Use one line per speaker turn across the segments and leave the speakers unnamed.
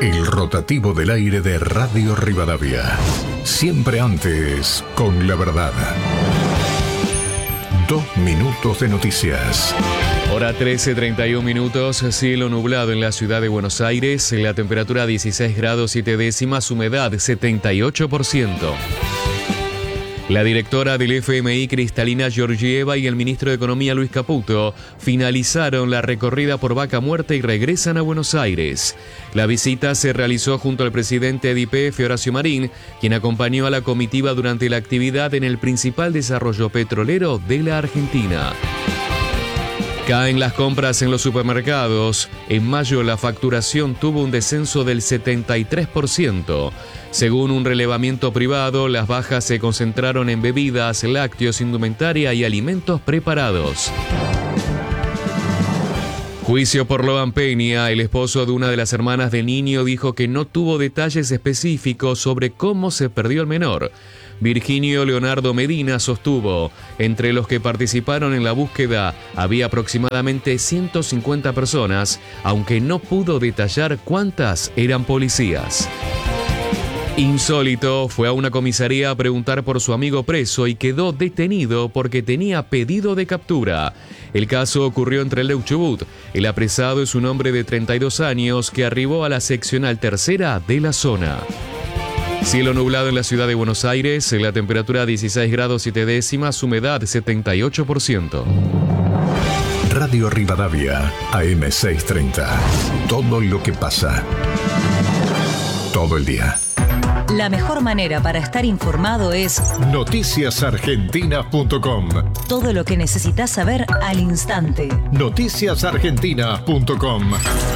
El rotativo del aire de Radio Rivadavia. Siempre antes, con la verdad. 2 minutos de noticias.
Hora 13:31, cielo nublado en la ciudad de Buenos Aires, la temperatura 16 grados 7 décimas, humedad 78%. La directora del FMI, Cristalina Georgieva, y el ministro de Economía, Luis Caputo, finalizaron la recorrida por Vaca Muerta y regresan a Buenos Aires. La visita se realizó junto al presidente de YPF, Horacio Marín, quien acompañó a la comitiva durante la actividad en el principal desarrollo petrolero de la Argentina. Caen las compras en los supermercados. En mayo la facturación tuvo un descenso del 73%. Según un relevamiento privado, las bajas se concentraron en bebidas, lácteos, indumentaria y alimentos preparados. Juicio por Loan Peña. El esposo de una de las hermanas del niño dijo que no tuvo detalles específicos sobre cómo se perdió el menor. Virginio Leonardo Medina sostuvo: entre los que participaron en la búsqueda había aproximadamente 150 personas, aunque no pudo detallar cuántas eran policías. Insólito, fue a una comisaría a preguntar por su amigo preso y quedó detenido porque tenía pedido de captura. El caso ocurrió en Trelew, Chubut. El apresado es un hombre de 32 años que arribó a la seccional tercera de la zona. Cielo nublado en la ciudad de Buenos Aires, la temperatura 16 grados 7 décimas, humedad 78%.
Radio Rivadavia, AM 630. Todo lo que pasa. Todo el día.
La mejor manera para estar informado es
noticiasargentinas.com.
Todo lo que necesitas saber al instante.
Noticiasargentinas.com.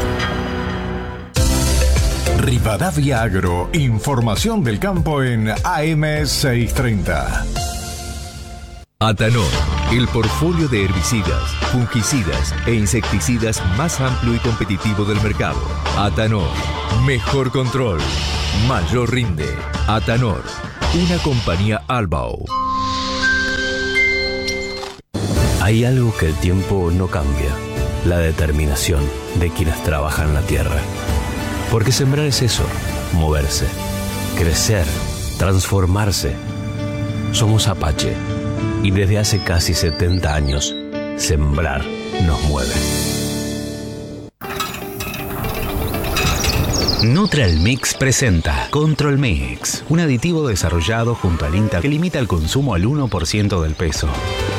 Rivadavia Agro, información del campo en AM 630.
Atanor, el portfolio de herbicidas, fungicidas e insecticidas más amplio y competitivo del mercado. Atanor, mejor control, mayor rinde. Atanor, una compañía Albao.
Hay algo que el tiempo no cambia: la determinación de quienes trabajan la tierra. Porque sembrar es eso, moverse, crecer, transformarse. Somos Apache y desde hace casi 70 años, sembrar nos mueve.
Nutralmix presenta Control Mix, un aditivo desarrollado junto al INTA que limita el consumo al 1% del peso.